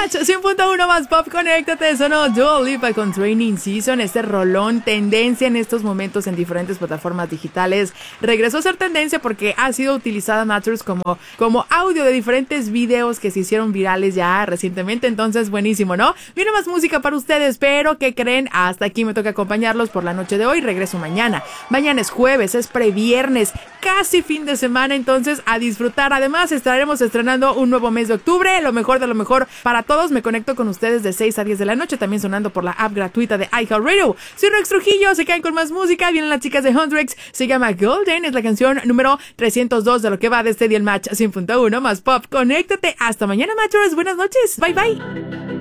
Match 100.1 más pop, conéctate. Sonó Dua Lipa con Training Season. Este rolón, tendencia en estos momentos en diferentes plataformas digitales. Regresó a ser tendencia porque ha sido utilizada Matters como audio de diferentes videos que se hicieron virales ya recientemente. Entonces, buenísimo, ¿no? Viene más música para ustedes, pero ¿qué creen? Hasta aquí me toca acompañarlos por la noche de hoy. Regreso mañana. Mañana es jueves, es previernes, casi fin de semana. Entonces, a disfrutar. Además, estaremos estrenando un nuevo mes de octubre. Lo mejor de lo mejor para todos. Me conecto con ustedes de 6 a 10 de la noche, también sonando por la app gratuita de iHeartRadio. Soy Rex Trujillo, se quedan con más música. Vienen las chicas de Hundrix, se llama Golden, es la canción número 302 de lo que va de este día el Match 100.1 más pop. Conéctate, hasta mañana, Matchers, buenas noches, bye bye.